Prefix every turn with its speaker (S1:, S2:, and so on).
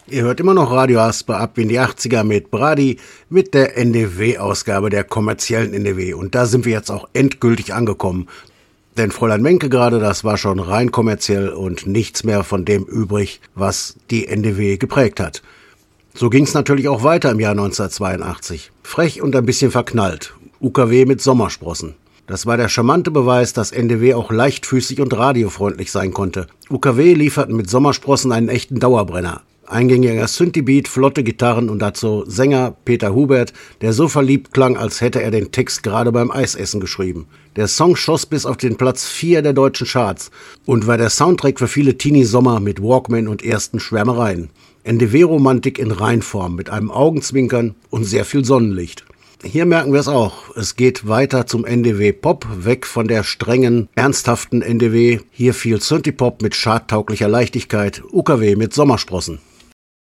S1: Ihr hört immer noch Radio Asper ab in die 80er mit Brady, mit der NDW-Ausgabe der kommerziellen NDW. Und da sind wir jetzt auch endgültig angekommen. Denn Fräulein Menke gerade, das war schon rein kommerziell und nichts mehr von dem übrig, was die NDW geprägt hat. So ging's natürlich auch weiter im Jahr 1982. Frech und ein bisschen verknallt. UKW mit Sommersprossen. Das war der charmante Beweis, dass NDW auch leichtfüßig und radiofreundlich sein konnte. UKW lieferten mit Sommersprossen einen echten Dauerbrenner. Eingängiger Synthie-Beat, flotte Gitarren und dazu Sänger Peter Hubert, der so verliebt klang, als hätte er den Text gerade beim Eisessen geschrieben. Der Song schoss bis auf den Platz 4 der deutschen Charts und war der Soundtrack für viele Teenie-Sommer mit Walkman und ersten Schwärmereien. NDW-Romantik in Reinform mit einem Augenzwinkern und sehr viel Sonnenlicht. Hier merken wir es auch. Es geht weiter zum NDW-Pop, weg von der strengen, ernsthaften NDW. Hier viel Synthie-Pop mit schadtauglicher Leichtigkeit, UKW mit Sommersprossen.